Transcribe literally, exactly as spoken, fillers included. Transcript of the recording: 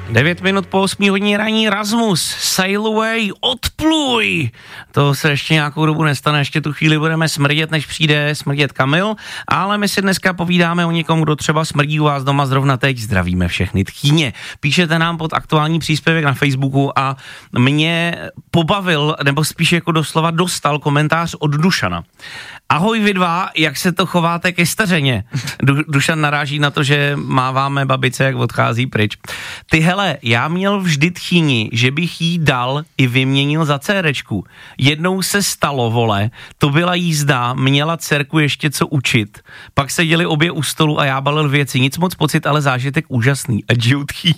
Devět minut po osmí hodině ranní Rasmus, sail away, odpluj. To se ještě nějakou dobu nestane, ještě tu chvíli budeme smrdět, než přijde smrdět Kamil, ale my si dneska povídáme o někom, kdo třeba smrdí u vás doma zrovna teď. Zdravíme všechny tchýně. Píšete nám pod aktuální příspěvek na Facebooku a mě pobavil, nebo spíš jako doslova dostal komentář od Dušana. Ahoj vy dva, jak se to chováte ke stařeně? Du- Dušan naráží na to, že máváme babice, jak odchází pryč. Ty hele, já měl vždy tchýni, že bych jí dal i vyměnil za dcerečku. Jednou se stalo, vole, to byla jízda, měla dcerku ještě co učit. Pak seděli obě u stolu a já balil věci. Nic moc pocit, ale zážitek úžasný. A